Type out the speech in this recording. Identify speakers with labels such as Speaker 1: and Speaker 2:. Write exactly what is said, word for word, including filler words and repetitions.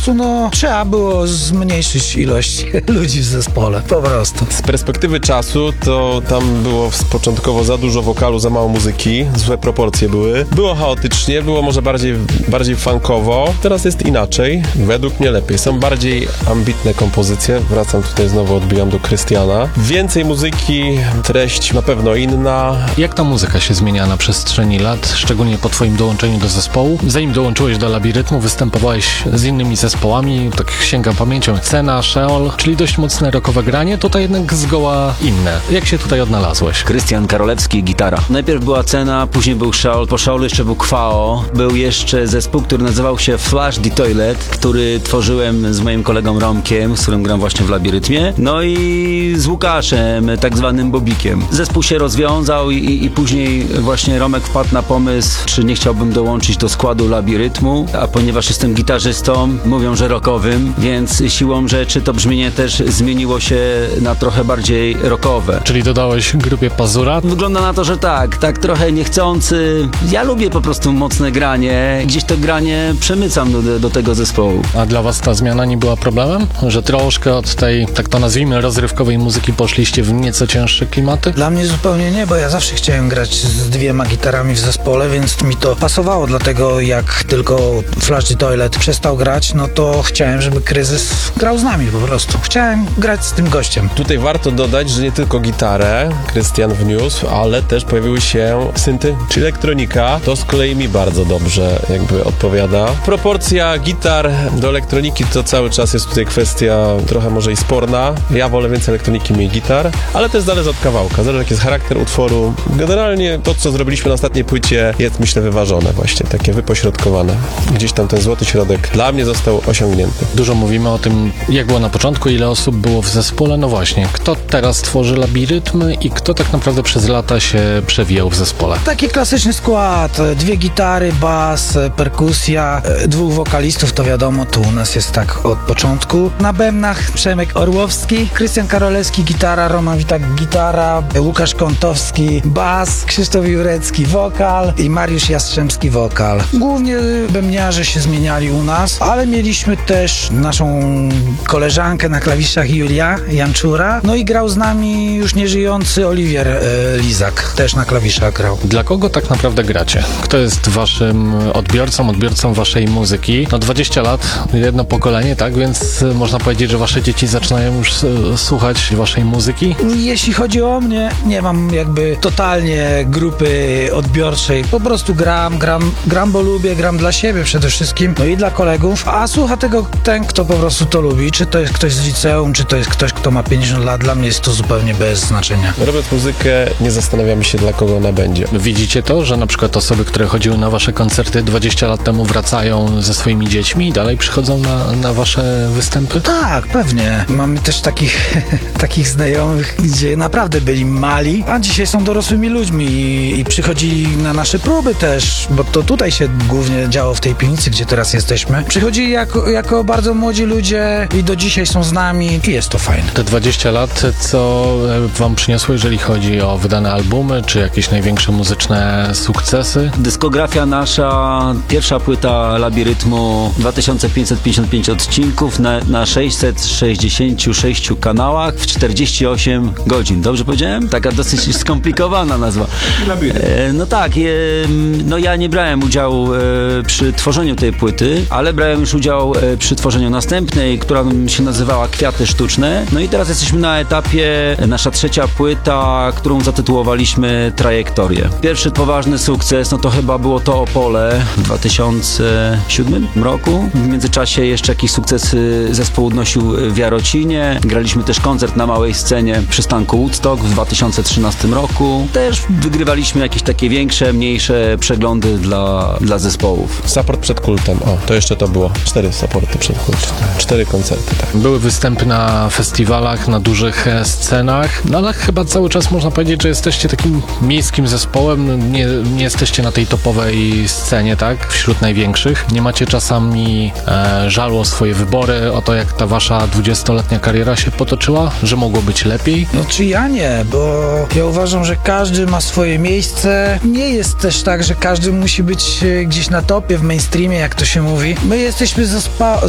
Speaker 1: No, trzeba było zmniejszyć ilość ludzi w zespole, po prostu.
Speaker 2: Z perspektywy czasu to tam było początkowo za dużo wokalu, za mało muzyki, złe proporcje były. Było chaotycznie, było może bardziej, bardziej funkowo. Teraz jest inaczej, według mnie lepiej. Są bardziej ambitne kompozycje, wracam tutaj znowu, odbijam do Krystiana. Więcej muzyki, treść na pewno inna.
Speaker 3: Jak ta muzyka się zmienia na przestrzeni lat, szczególnie po twoim dołączeniu do zespołu? Zanim dołączyłeś do Labirytmu, występowałeś z innymi zespołami, tak sięgam pamięcią, Cena, Sheol, czyli dość mocne rockowe granie, tutaj jednak zgoła inne. Jak się tutaj odnalazłeś?
Speaker 4: Krystian Karolewski, gitara. Najpierw była Cena, później był Sheol, po Sheolu jeszcze był Kwao. Był jeszcze zespół, który nazywał się Flash the Toilet, który tworzyłem z moim kolegą Romkiem, z którym gram właśnie w Labirytmie. No i z Łukaszem, tak zwanym Bobikiem. Zespół się rozwiązał i, i później właśnie Romek wpadł na pomysł, czy nie chciałbym dołączyć do składu Labirytmu, a ponieważ jestem gitarzystą, mówią, że rockowym, więc siłą rzeczy to brzmienie też zmieniło się na trochę bardziej rockowe.
Speaker 3: Czyli dodałeś grupie Pazura?
Speaker 4: Wygląda na to, że tak, tak trochę niechcący. Ja lubię po prostu mocne granie, gdzieś to granie przemycam do, do tego zespołu.
Speaker 3: A dla was ta zmiana nie była problemem? Że troszkę od tej, tak to nazwijmy, rozrywkowej muzyki poszliście w nieco cięższe klimaty?
Speaker 1: Dla mnie zupełnie nie, bo ja zawsze chciałem grać z dwiema gitarami w zespole, więc mi to pasowało, dlatego jak tylko Flash the Toilet przestał grać, no to chciałem, żeby Kryzys grał z nami po prostu. Chciałem grać z tym gościem.
Speaker 2: Tutaj warto dodać, że nie tylko gitarę Krystian wniósł, ale też pojawiły się synty, czy elektronika. To z kolei mi bardzo dobrze jakby odpowiada. Proporcja gitar do elektroniki to cały czas jest tutaj kwestia trochę może i sporna. Ja wolę więcej elektroniki mniej gitar, ale też zależy od kawałka, zależy jaki jest charakter utworu. Generalnie to, co zrobiliśmy na ostatniej płycie, jest myślę wyważone właśnie, takie wypośrodkowane. Gdzieś tam ten złoty środek dla mnie został osiągnięty.
Speaker 3: Dużo mówimy o tym, jak było na początku, ile osób było w zespole. No właśnie, kto teraz tworzy Labirytm i kto tak naprawdę przez lata się przewijał w zespole?
Speaker 1: Taki klasyczny skład, dwie gitary, bas, perkusja, dwóch wokalistów, to wiadomo, tu u nas jest tak od początku. Na bębnach Przemek Orłowski, Krystian Karolewski, gitara, Roman Witak, gitara, Łukasz Kątowski, bas, Krzysztof Jurecki, wokal i Mariusz Jastrzębski, wokal. Głównie bębniarze się zmieniali u nas, ale mieliśmy też naszą koleżankę na klawiszach Julia Janczura, no i grał z nami już nieżyjący Oliwier e, Lizak, też na klawiszach grał.
Speaker 3: Dla kogo tak naprawdę gracie? Kto jest waszym odbiorcą, odbiorcą waszej muzyki? No dwadzieścia lat, jedno pokolenie, tak? Więc można powiedzieć, że wasze dzieci zaczynają już słuchać waszej muzyki?
Speaker 1: Jeśli chodzi o mnie, nie mam jakby totalnie grupy odbiorczej. Po prostu gram, gram, gram, bo lubię, gram dla siebie przede wszystkim, no i dla kolegów, a słucha tego ten, kto po prostu to lubi. Czy to jest ktoś z liceum, czy to jest ktoś, kto ma pięćdziesiąt lat, dla mnie jest to zupełnie bez znaczenia.
Speaker 2: Robiąc muzykę, nie zastanawiamy się, dla kogo ona będzie.
Speaker 3: Widzicie to, że na przykład osoby, które chodziły na wasze koncerty dwadzieścia lat temu, wracają ze swoimi dziećmi i dalej przychodzą na, na wasze występy?
Speaker 1: Tak, pewnie. Mamy też takich, takich znajomych, gdzie naprawdę byli mali, a dzisiaj są dorosłymi ludźmi i, i przychodzili na nasze próby też, bo to tutaj się głównie działo w tej piwnicy, gdzie teraz jesteśmy. Przychodzili jako, jako bardzo młodzi ludzie i do dzisiaj są z nami i jest to fajne.
Speaker 3: Te dwadzieścia lat, co wam przyniosło, jeżeli chodzi o wydane albumy, czy jakieś największe muzyczne sukcesy?
Speaker 4: Dyskografia nasza, pierwsza płyta Labirytmu, dwa tysiące pięćset pięćdziesiąt pięć odcinków na, na sześćset sześćdziesiąt sześć kanałach w czterdzieści osiem godzin. Dobrze powiedziałem? Taka dosyć skomplikowana nazwa. E, no tak, e, no ja nie brałem udziału e, przy tworzeniu tej płyty, ale brałem już udział e, przy tworzeniu następnej, która się nazywała Kwiaty Sztuczne. No i teraz jesteśmy na etapie, e, nasza trzecia płyta, którą zatytułowaliśmy Trajektorię. Pierwszy poważny sukces, no to chyba było to Opole w dwa tysiące siódmym roku. W międzyczasie jeszcze jakiś sukces zespół odnosił w Jarocinie. Graliśmy też koncert na małej scenie przystanku Woodstock w dwa tysiące trzynastym roku. Też wygrywaliśmy jakieś takie większe, mniejsze przeglądy dla, dla zespołów.
Speaker 2: Support przed kultem, o, to jeszcze to było. Cztery supporty przed kultem. Cztery koncerty, tak.
Speaker 3: Były występy na festiwalach, na dużych scenach, no ale chyba cały czas można powiedzieć, że jesteście takim miejskim zespołem, nie, nie jesteście na tej topowej scenie, tak, wśród największych. Nie macie czasami e, żalu o swoje wybory, o to, jak ta wasza dwudziestoletnia kariera się potoczyła, że mogło być lepiej?
Speaker 1: No czy ja nie, bo ja uważam, że każdy ma swoje miejsce. Nie jest też tak, że każdy musi być gdzieś na topie, w mainstreamie, jak to się mówi. My jesteśmy zespo-